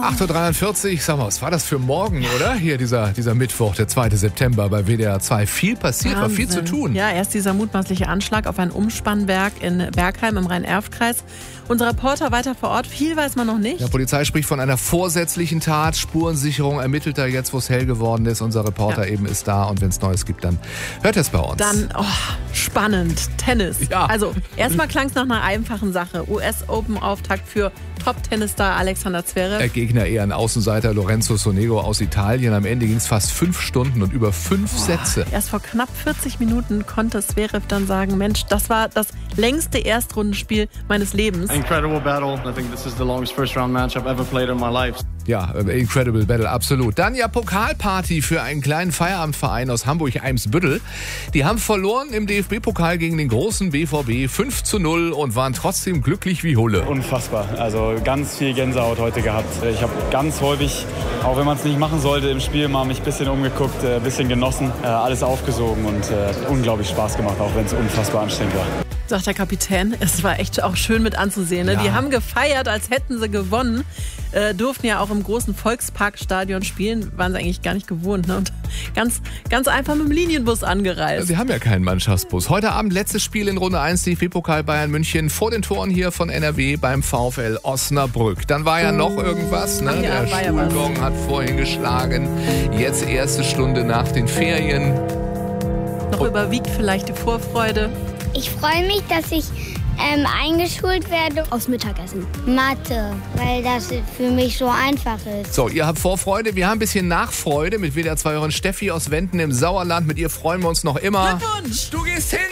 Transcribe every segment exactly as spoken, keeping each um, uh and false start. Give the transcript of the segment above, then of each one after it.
acht Uhr dreiundvierzig, sag mal, was war das für morgen, oder? Hier dieser, dieser Mittwoch, der zweite September bei W D R zwei. Viel passiert, war viel zu tun. Ja, erst dieser mutmaßliche Anschlag auf ein Umspannwerk in Bergheim im Rhein-Erft-Kreis. Unser Reporter weiter vor Ort, viel weiß man noch nicht. Die Polizei spricht von einer vorsätzlichen Tat, Spurensicherung ermittelt er jetzt, wo es hell geworden ist. Unser Reporter ja. eben ist da und wenn es Neues gibt, dann hört es bei uns. Dann, oh, spannend, Tennis. Ja. Also, erstmal klang es nach einer einfachen Sache. U S-Open-Auftakt für Top-Tennisstar Alexander Zverev. Der Gegner eher ein Außenseiter, Lorenzo Sonego aus Italien. Am Ende ging es fast fünf Stunden und über fünf oh, Sätze. Erst vor knapp vierzig Minuten konnte Zverev dann sagen, Mensch, das war das längste Erstrundenspiel meines Lebens. Incredible battle. I think this is the longest first round match I've ever played in my life. Ja, incredible battle, absolut. Dann ja Pokalparty für einen kleinen Feierabendverein aus Hamburg-Eimsbüttel. Die haben verloren im D F B-Pokal gegen den großen B V B fünf zu null und waren trotzdem glücklich wie Hulle. Unfassbar. Also ganz viel Gänsehaut heute gehabt. Ich habe ganz häufig, auch wenn man es nicht machen sollte, im Spiel mal mich ein bisschen umgeguckt, ein bisschen genossen, alles aufgesogen und äh, unglaublich Spaß gemacht, auch wenn es unfassbar anstrengend war. Sagt der Kapitän, es war echt auch schön mit anzusehen. Ne? Ja. Die haben gefeiert, als hätten sie gewonnen. Äh, durften ja auch im großen Volksparkstadion spielen, waren sie eigentlich gar nicht gewohnt. Ne? Und ganz, ganz einfach mit dem Linienbus angereist. Sie haben ja keinen Mannschaftsbus. Heute Abend letztes Spiel in Runde eins D F B-Pokal Bayern München vor den Toren hier von N R W beim VfL Osnabrück. Dann war ja noch irgendwas. Ne? Ach ja, der war ja Schulgong hat vorhin geschlagen. Jetzt erste Stunde nach den Ferien. Noch Und überwiegt vielleicht die Vorfreude. Ich freue mich, dass ich ähm, eingeschult werde aufs Mittagessen. Mathe, weil das für mich so einfach ist. So, ihr habt Vorfreude, wir haben ein bisschen Nachfreude mit W D R zwei Hörerin Steffi aus Wenden im Sauerland. Mit ihr freuen wir uns noch immer. Glückwunsch! Du gehst hin!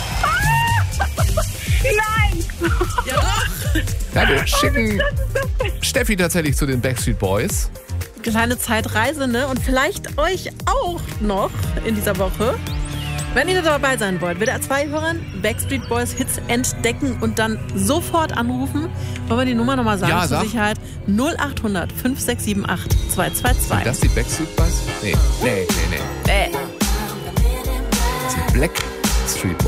Nein! Ja doch! Ja, wir schicken Steffi tatsächlich zu den Backstreet Boys. Kleine Zeitreise, ne? Und vielleicht euch auch noch in dieser Woche. Wenn ihr dabei sein wollt, W D R zwei hören, Backstreet Boys Hits entdecken und dann sofort anrufen. Wollen wir die Nummer nochmal sagen Ja, zur sag. Sicherheit? null acht hundert fünf sechs sieben acht zwei zwei zwei. Sind das die Backstreet Boys? Nee, nee, nee, nee. Äh. Das sind Blackstreet Boys.